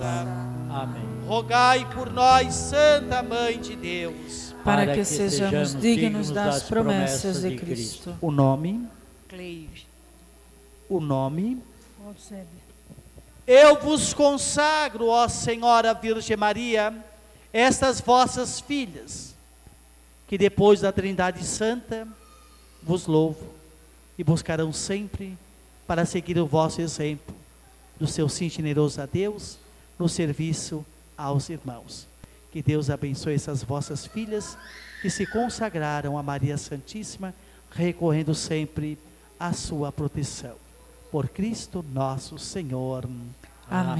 Amém. Rogai por nós, Santa Mãe de Deus, para que sejamos dignos das promessas de Cristo. O nome? Cleide. O nome? Eusébio. Eu vos consagro, ó Senhora Virgem Maria, estas vossas filhas, que depois da Trindade Santa vos louvo e buscarão sempre para seguir o vosso exemplo do seu sim generoso a Deus no serviço aos irmãos. Que Deus abençoe essas vossas filhas que se consagraram a Maria Santíssima, recorrendo sempre à sua proteção. Por Cristo nosso Senhor. Amém.